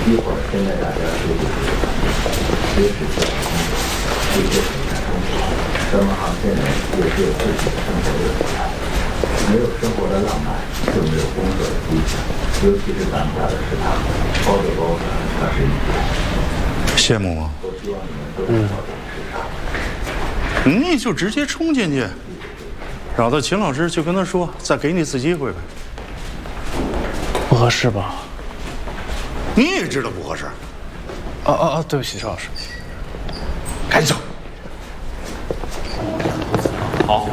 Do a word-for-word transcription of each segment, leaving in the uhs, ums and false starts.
一会儿先带大家学习学习，学识教育工作，这些很看重要。咱们航线人也是有自己的生活热爱，没有生活的浪漫，就没有工作的激情。尤其是咱们家的食堂，包着包子，它是一点。 羡慕吗？ 我希望你们都能到这个市场。 你就直接冲进去，找到秦老师就跟他说，再给你一次机会呗。 不合适吧？ 你也知道不合适。 哦哦哦，对不起，周老师。 赶紧走。 好。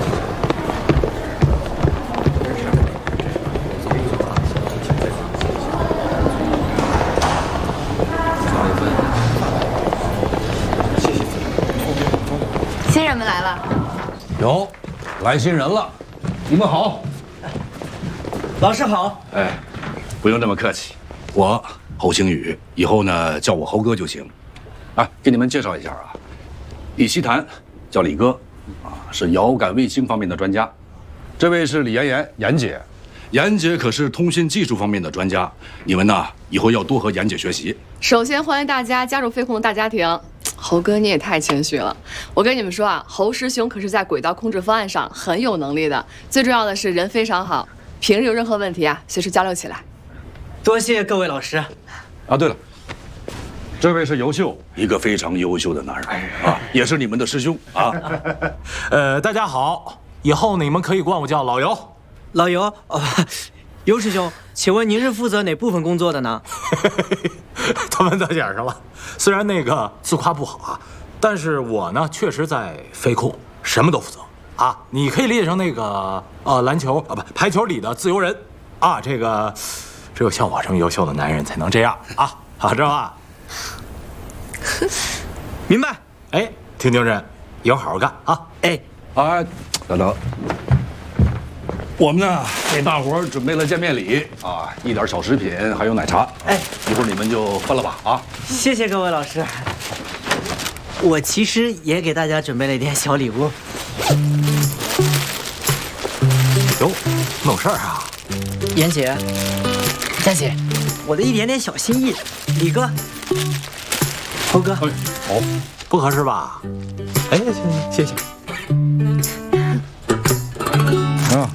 新人们来了。 有，来新人了，你们好。 老师好。 哎，不用这么客气，我侯星宇，以后呢叫我侯哥就行。啊，给你们介绍一下啊，李希谈叫李哥，啊是遥感卫星方面的专家。这位是李妍妍，妍姐，妍姐可是通信技术方面的专家。你们呢以后要多和妍姐学习。 首先欢迎大家加入飞控的大家庭。侯哥，你也太谦虚了。我跟你们说啊，侯师兄可是在轨道控制方案上很有能力的，最重要的是人非常好。平日有任何问题啊，随时交流起来。 多谢各位老师。 啊，对了，这位是尤秀，一个非常优秀的男人啊，也是你们的师兄啊。 呃，大家好，以后你们可以管我叫老尤。 老尤，哦，尤师兄，请问您是负责哪部分工作的呢？ 他们在点上了。虽然那个自夸不好啊，但是我呢确实在飞控什么都负责啊。你可以理解成那个呃篮球啊不排球里的自由人啊。这个只有像我这么优秀的男人才能这样啊，好，知道吧？ 明白。 哎，听听人，以后好好干啊。 哎， 啊，等等，我们呢给大伙儿准备了见面礼啊，一点小食品，还有奶茶。哎，一会儿你们就分了吧啊。 谢谢各位老师。我其实也给大家准备了一点小礼物。 哟，弄事儿啊？ 妍姐，佳姐，我的一点点小心意，李哥，侯哥。 哎，好，不合适吧？哎，行行，谢谢。 啊。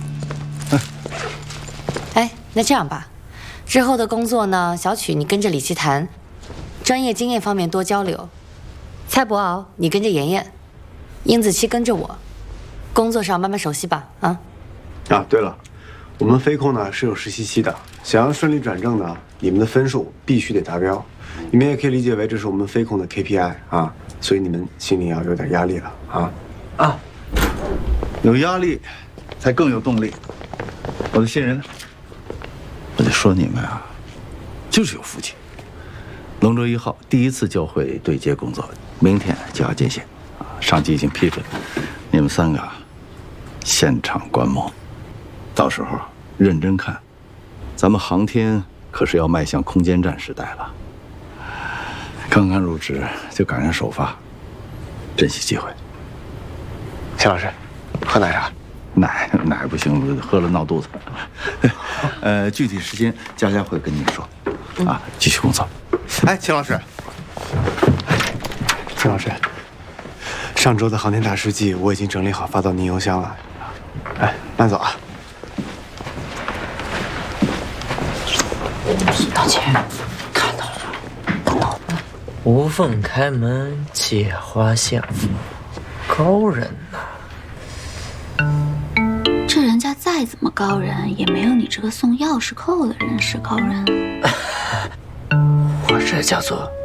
哎，那这样吧，之后的工作呢，小曲你跟着李奇谈，专业经验方面多交流；蔡博鳌你跟着妍妍，殷子期跟着我，工作上慢慢熟悉吧。啊。 啊，对了，我们飞控呢是有实习期的，想要顺利转正呢，你们的分数必须得达标。你们也可以理解为这是我们飞控的 K P I 啊，所以你们心里要有点压力了啊。 啊， 有压力，才更有动力。我的新人，我得说你们啊，就是有福气。龙舟一号第一次交会对接工作，明天就要进行，啊，上级已经批准，你们三个现场观摩，到时候认真看，咱们航天可是要迈向空间站时代了。刚刚入职就赶上首发，珍惜机会。 谢老师，喝奶茶。 奶奶不行，喝了闹肚子。呃，具体时间佳佳会跟你说。啊，继续工作。 哎，秦老师，秦老师，上周的航天大事记我已经整理好，发到您邮箱了。哎，慢走啊。 道歉，看到了，看到了。无缝开门，借花献佛，高人呐！ 这人家再怎么高人，也没有你这个送钥匙扣的人是高人。 我这叫做